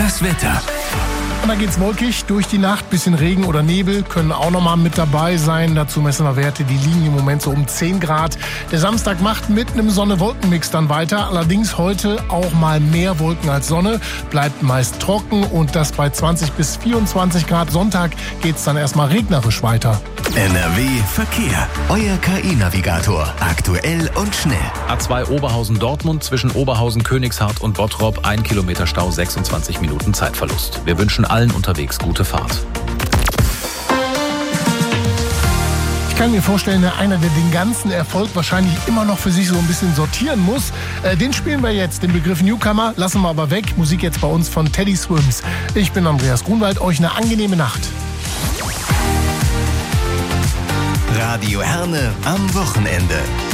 Das Wetter. Und da geht's wolkig durch die Nacht, bisschen Regen oder Nebel können auch nochmal mit dabei sein. Dazu messen wir Werte, die liegen im Moment so um 10 Grad. Der Samstag macht mit einem Sonne-Wolken-Mix dann weiter. Allerdings heute auch mal mehr Wolken als Sonne. Bleibt meist trocken und das bei 20 bis 24 Grad. Sonntag geht's dann erstmal regnerisch weiter. NRW Verkehr. Euer KI-Navigator. Aktuell und schnell. A2 Oberhausen-Dortmund zwischen Oberhausen, Königshardt und Bottrop. 1 Kilometer Stau, 26 Minuten Zeitverlust. Wir wünschen allen unterwegs gute Fahrt. Ich kann mir vorstellen, einer, der den ganzen Erfolg wahrscheinlich immer noch für sich so ein bisschen sortieren muss, den spielen wir jetzt. Den Begriff Newcomer lassen wir aber weg. Musik jetzt bei uns von Teddy Swims. Ich bin Andreas Grunwald. Euch eine angenehme Nacht. Radio Herne am Wochenende.